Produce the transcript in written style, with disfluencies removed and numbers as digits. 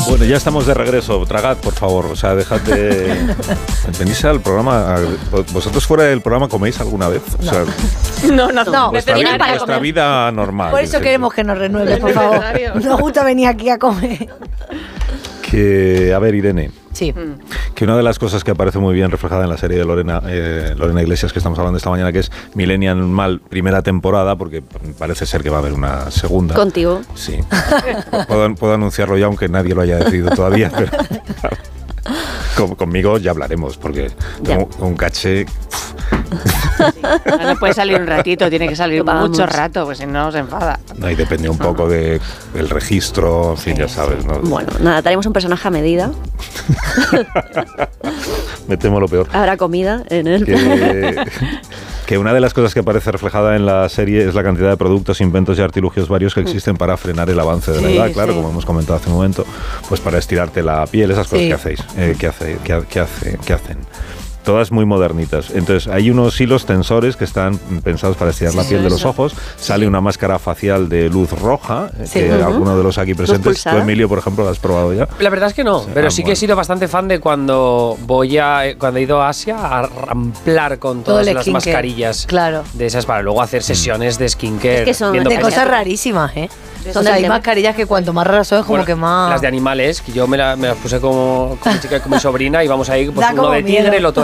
Bueno, ya estamos de regreso. Tragad, por favor. O sea, dejad de... Venís al programa... ¿Vosotros fuera del programa coméis alguna vez? O sea, No. Vuestra vida normal. Por eso queremos que nos renueve, por favor. Nos gusta venir aquí a comer. A ver, Irene. Sí. Que una de las cosas que aparece muy bien reflejada en la serie de Lorena Iglesias que estamos hablando esta mañana, que es Millennial Mal, primera temporada, porque parece ser que va a haber una segunda. Contigo. Sí. Puedo anunciarlo ya, aunque nadie lo haya decidido todavía, pero conmigo ya hablaremos, porque tengo un caché... No puede salir un ratito, tiene que salir mucho rato, pues si no se enfada. No, y depende un poco del registro, en fin, ya sabes, ¿no? Bueno, nada, tenemos un personaje a medida. Me temo lo peor. Habrá comida en él. Que una de las cosas que aparece reflejada en la serie es la cantidad de productos, inventos y artilugios varios que existen para frenar el avance de la edad, claro, como hemos comentado hace un momento, pues para estirarte la piel, esas cosas que hacéis, que hacen. Todas muy modernitas. Entonces hay unos hilos tensores que están pensados para estirar la piel de los ojos. Sale una máscara facial de luz roja, que alguno de los aquí presentes, tú, Emilio, por ejemplo, ¿la has probado ya? La verdad es que no, pero sí que he sido bastante fan de cuando he ido a Asia a ramplar con todas las mascarillas de esas para luego hacer sesiones de skincare. Es que son de cosas rarísimas, ¿eh? O sea, hay mascarillas que cuanto más raras son, como que más... Las de animales, que yo me las puse como chica y con mi sobrina, y vamos ahí, pues uno de tigre, el otro